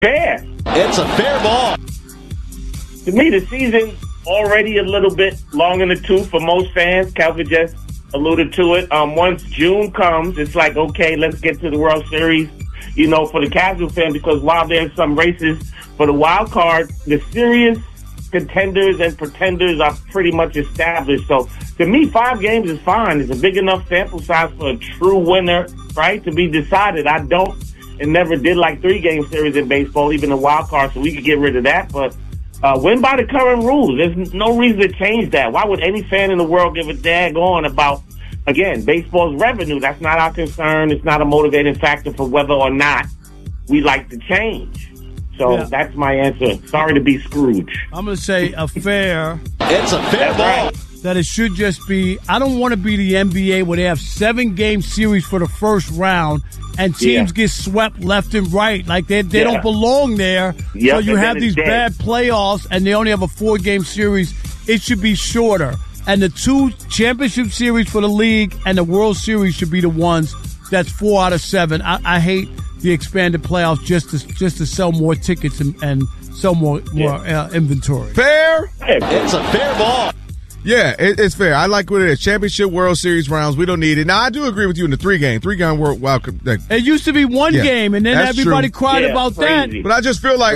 Fair. It's a fair ball. To me, the season already a little bit long in the tooth for most fans. Calvin just alluded to it. Once June comes, it's like, okay, let's get to the World Series, for the casual fan, because while there's some races for the wild card, the serious contenders and pretenders are pretty much established. So to me, 5 games is fine. It's a big enough sample size for a true winner, right, to be decided. I don't and never did like 3-game series in baseball, even the wild card, so we could get rid of that. But win by the current rules. There's no reason to change that. Why would any fan in the world give a daggone about, again, baseball's revenue? That's not our concern. It's not a motivating factor for whether or not we like to change. So that's my answer. Sorry to be Scrooge. I'm going to say a fair. It's a fair ball. Right. That it should just be, I don't want to be the NBA where they have 7-game series for the first round and teams get swept left and right. Like they don't belong there. Yep, so you have these bad playoffs and they only have a 4-game series. It should be shorter. And the 2 championship series for the league and the World Series should be the ones that's 4 out of 7. I hate the expanded playoffs just to sell more tickets and sell more inventory. Fair? It's a fair ball. Yeah, it's fair. I like what it is. Championship, World Series rounds, we don't need it. Now, I do agree with you in the 3-game. 3-game World Welcome. It used to be 1 game, and then everybody cried about crazy. that. But I just feel like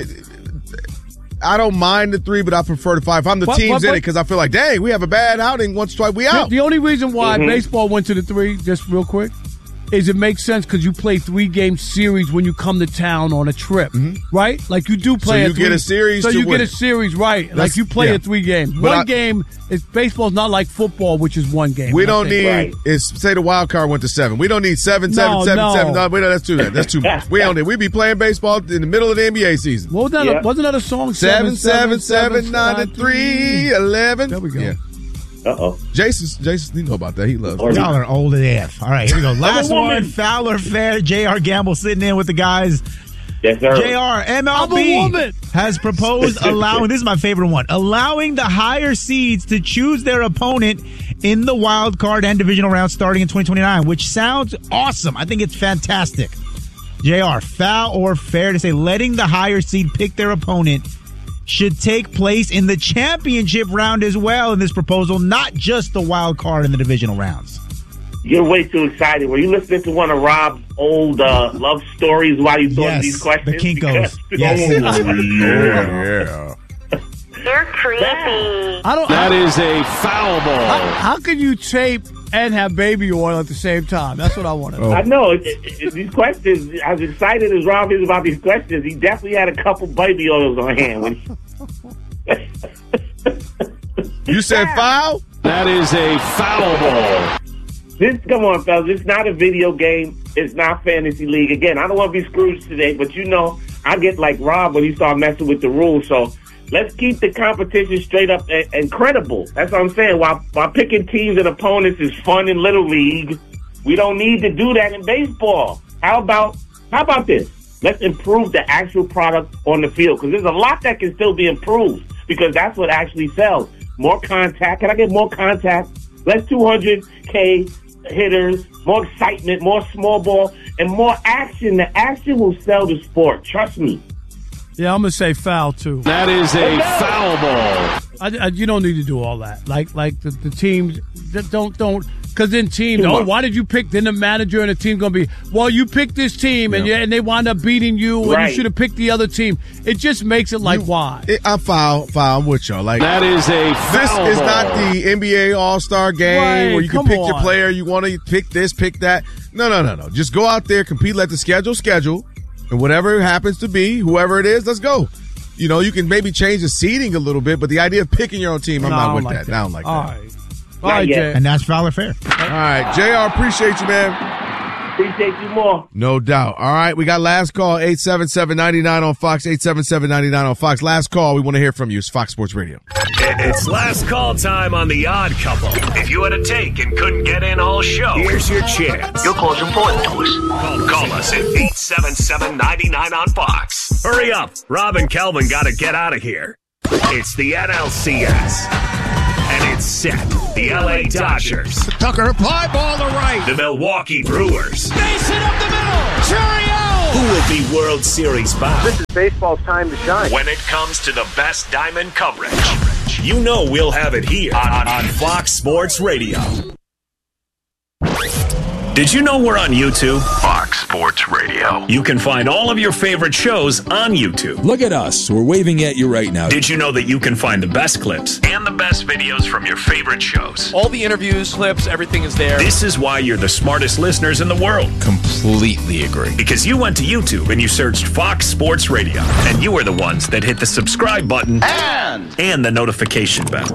I don't mind the 3, but I prefer the 5. If I'm the team's in it, because I feel like, dang, we have a bad outing once, twice, we out. The only reason why baseball went to the 3, just real quick, is it makes sense because you play 3-game series when you come to town on a trip, right? Like you do play. So you get a series. So to you win. get a series, right? Like you play a 3 games. 1 game is baseball's not like football, which is 1 game. We don't need. Say the wild card went to 7. We don't need 7, 7, 7, 7. No, that's too much. That's too much. We don't need. We be playing baseball in the middle of the NBA season. What was that? Wasn't that a song? 7, 7, 7, 9, 3, 11. There we go. Yeah. Uh-oh. Jason, you know about that. He loves it. Y'all are old AF. All right, here we go. Last one, foul or fair. J.R. Gamble sitting in with the guys. Yes, sir. J.R., MLB has proposed allowing, this is my favorite one, allowing the higher seeds to choose their opponent in the wild card and divisional round starting in 2029, which sounds awesome. I think it's fantastic. J.R., foul or fair to say letting the higher seed pick their opponent should take place in the championship round as well in this proposal, not just the wild card in the divisional rounds. You're way too excited. Were you listening to one of Rob's old love stories while you thought of these questions? The Kinkos. Yes. You're creepy. That is a foul ball. How can you tape and have baby oil at the same time? That's what I want to know. I know. These questions, as excited as Rob is about these questions, he definitely had a couple baby oils on hand. When You said foul? That is a foul ball. Come on, fellas. It's not a video game. It's not fantasy league. Again, I don't want to be Scrooge today, but I get like Rob when he start messing with the rules. So let's keep the competition straight up and credible. That's what I'm saying. While picking teams and opponents is fun in Little League, we don't need to do that in baseball. How about this? Let's improve the actual product on the field, because there's a lot that can still be improved, because that's what actually sells. More contact. Can I get more contact? Less 200K hitters, more excitement, more small ball, and more action. The action will sell the sport. Trust me. Yeah, I'm going to say foul, too. That is a foul ball. You don't need to do all that. Like the teams, don't, because then teams, why did you pick, then the manager and the team going to be, well, you picked this team, and they wind up beating you, and you should have picked the other team. It just makes it like, why? I'm foul. I'm with y'all. Like, that is a foul This is ball. not the NBA All-Star game where you can pick your player. You want to pick this, pick that. No. Just go out there, compete, let the schedule. And whatever it happens to be, whoever it is, let's go. You can maybe change the seeding a little bit, but the idea of picking your own team, I'm not with that. I don't like that. All right, Jay. And that's foul or fair. All right, JR, appreciate you, man. Appreciate you more. No doubt. All right, we got last call, 877-99 on Fox, 877-99 on Fox. Last call, we want to hear from you. It's Fox Sports Radio. It's last call time on The Odd Couple. If you had a take and couldn't get in all show, here's your chance. Your call's important to us. Call us at 877-99 on Fox. Hurry up. Rob and Kelvin got to get out of here. It's the NLCS. And it's set. The LA Dodgers. Tucker, fly ball to right. The Milwaukee Brewers. Base hit up the middle. Churiel. Who will be World Series bound? This is baseball's time to shine. When it comes to the best diamond coverage, you know we'll have it here on Fox Sports Radio. Did you know we're on YouTube? Fox Sports Radio. You can find all of your favorite shows on YouTube. Look at us. We're waving at you right now. Did you know that you can find the best clips and the best videos from your favorite shows? All the interviews, clips, everything is there. This is why you're the smartest listeners in the world. Completely agree. Because you went to YouTube and you searched Fox Sports Radio, and you were the ones that hit the subscribe button and the notification bell.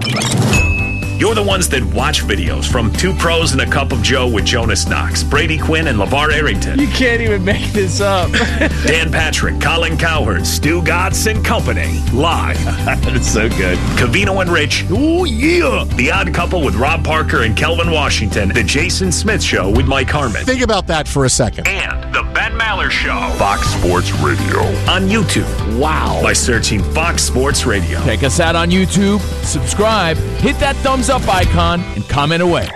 You're the ones that watch videos from Two Pros and a Cup of Joe with Jonas Knox, Brady Quinn, and LeVar Arrington. You can't even make this up. Dan Patrick, Colin Cowherd, Stu Gatz and Company. Live. That's so good. Covino and Rich. Oh, yeah. The Odd Couple with Rob Parker and Kelvin Washington. The Jason Smith Show with Mike Harmon. Think about that for a second. And The Ben Maller Show. Fox Sports Radio. On YouTube. Wow. By searching Fox Sports Radio. Check us out on YouTube. Subscribe. Hit that thumbs up icon and comment away.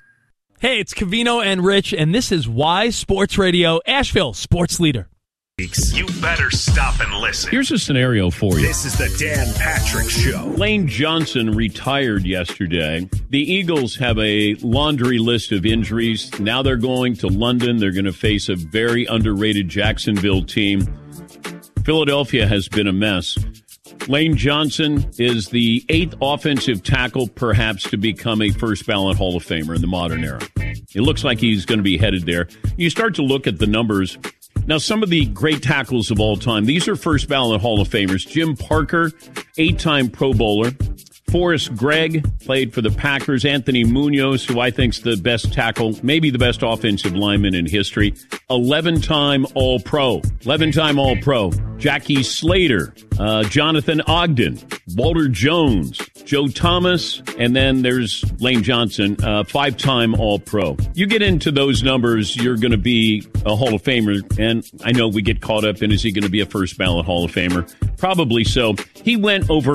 Hey, it's Covino and Rich, and this is Why Sports Radio, Asheville Sports Leader. You better stop and listen. Here's a scenario for you. This is the Dan Patrick Show. Lane Johnson retired yesterday. The Eagles have a laundry list of injuries. Now they're going to London. They're going to face a very underrated Jacksonville team. Philadelphia has been a mess. Lane Johnson is the 8th offensive tackle, perhaps, to become a first-ballot Hall of Famer in the modern era. It looks like he's going to be headed there. You start to look at the numbers. Now, some of the great tackles of all time, these are first-ballot Hall of Famers. Jim Parker, 8-time Pro Bowler. Forrest Gregg played for the Packers. Anthony Munoz, who I think is the best tackle, maybe the best offensive lineman in history. 11-time All-Pro. 11-time All-Pro. Jackie Slater, Jonathan Ogden, Walter Jones, Joe Thomas, and then there's Lane Johnson, 5-time All-Pro. You get into those numbers, you're going to be a Hall of Famer, and I know we get caught up in, is he going to be a first-ballot Hall of Famer? Probably so. He went over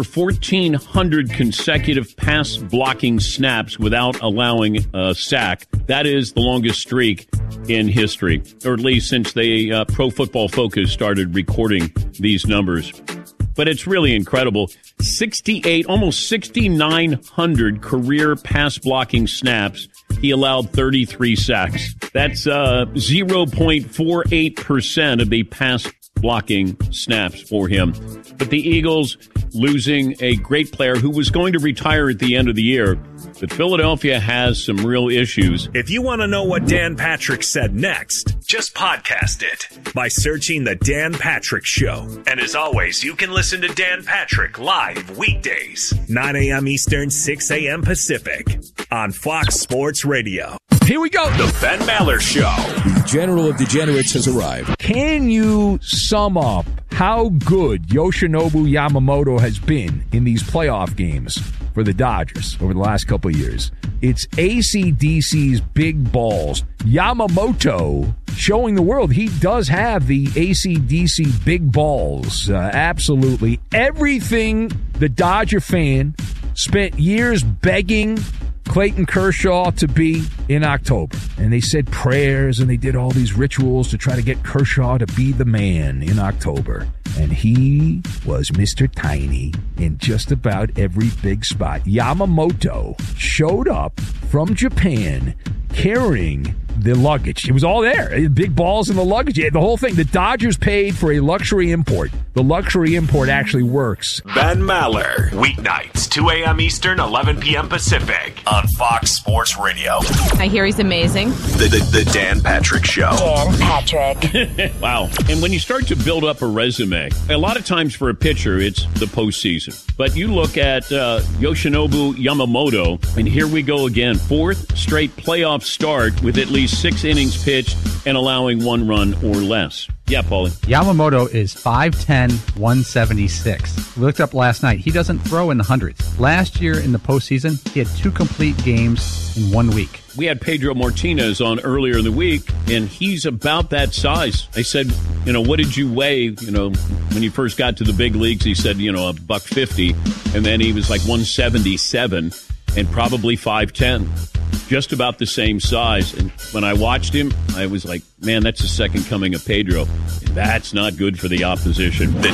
1,400 consecutive pass-blocking snaps without allowing a sack. That is the longest streak in history, or at least since they Pro Football Focus started recording these numbers. But it's really incredible. 68, almost 6,900 career pass blocking snaps. He allowed 33 sacks. That's 0.48% of the pass blocking snaps for him. But the Eagles losing a great player who was going to retire at the end of the year. But Philadelphia has some real issues. If you want to know what Dan Patrick said next, just podcast it by searching The Dan Patrick Show. And as always, you can listen to Dan Patrick live weekdays, 9 a.m. Eastern, 6 a.m. Pacific on Fox Sports Radio. Here we go. The Ben Maller Show. The General of Degenerates has arrived. Can you sum up how good Yoshinobu Yamamoto has been in these playoff games for the Dodgers over the last couple of years? It's AC/DC's big balls. Yamamoto showing the world he does have the AC/DC big balls. Absolutely. Everything the Dodger fan spent years begging Clayton Kershaw to be in October. And they said prayers and they did all these rituals to try to get Kershaw to be the man in October. And he was Mr. Tiny in just about every big spot. Yamamoto showed up from Japan carrying the luggage. It was all there. Big balls in the luggage. The whole thing. The Dodgers paid for a luxury import. The luxury import actually works. Ben Maller. Weeknights, 2 a.m. Eastern, 11 p.m. Pacific on Fox Sports Radio. I hear he's amazing. The Dan Patrick Show. Dan Patrick. Wow. And when you start to build up a resume, a lot of times for a pitcher, it's the postseason. But you look at Yoshinobu Yamamoto, and here we go again. 4th straight playoff start with at least 6 innings pitched and allowing 1 run or less. Yeah, Paulie. Yamamoto is 5'10", 176. We looked up last night. He doesn't throw in the hundreds. Last year in the postseason, he had 2 complete games in 1 week. We had Pedro Martinez on earlier in the week, and he's about that size. I said, what did you weigh, when you first got to the big leagues? He said, $150, and then he was like 177 and probably 5'10". just about the same size. And when I watched him, I was like, man, that's the second coming of Pedro. And that's not good for the opposition.